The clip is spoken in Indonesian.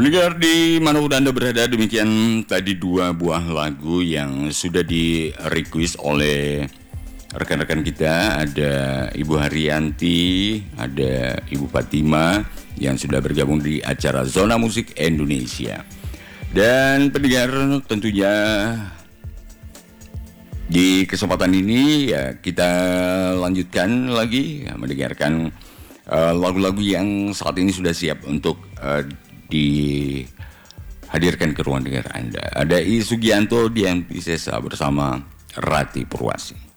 Pendengar di manapun Anda berada, demikian tadi dua buah lagu yang sudah di-request oleh rekan-rekan kita. Ada Ibu Haryanti, ada Ibu Fatima yang sudah bergabung di acara Zona Musik Indonesia. Dan pendengar, tentunya di kesempatan ini ya kita lanjutkan lagi mendengarkan lagu-lagu yang saat ini sudah siap untuk dihadirkan ke ruang dengar Anda. Ada I Sugianto, Dian Piscesa bersama Rati Purwasi.